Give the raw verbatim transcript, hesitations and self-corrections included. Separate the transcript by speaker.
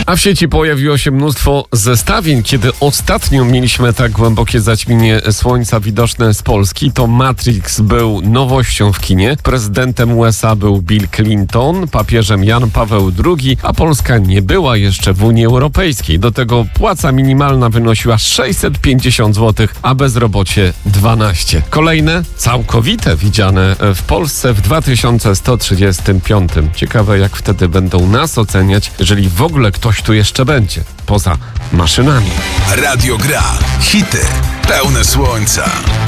Speaker 1: A w sieci pojawiło się mnóstwo zestawień. Kiedy ostatnio mieliśmy tak głębokie zaćmienie słońca widoczne z Polski, to Matrix był nowością w kinie. Prezydentem U S A był Bill Clinton, papieżem Jan Paweł drugi, a Polska nie była jeszcze w Unii Europejskiej. Do tego płaca minimalna wynosiła sześćset pięćdziesiąt złotych, a bezrobocie dwanaście. Kolejne całkowite widziane w Polsce w dwa tysiące sto trzydziestym piątym. Ciekawe, jak wtedy będą nas oceniać, jeżeli w ogóle ktoś tu jeszcze będzie, poza maszynami.
Speaker 2: Radio Gra. Hity pełne słońca.